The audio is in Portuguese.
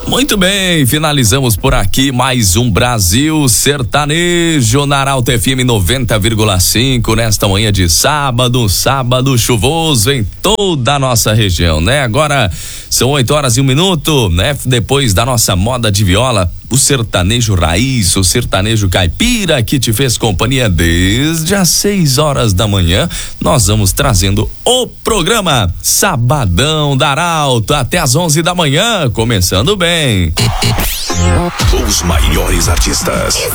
Muito bem, finalizamos por aqui mais um Brasil Sertanejo na Arauto FM 90,5 nesta manhã de sábado chuvoso em toda a nossa região, né? Agora são 8h01, né? Depois da nossa moda de viola, o sertanejo raiz, o sertanejo caipira que te fez companhia desde as 6h da manhã, nós vamos trazendo o programa Sabadão da Arauto até as 11 da manhã, começando bem. Os maiores artistas.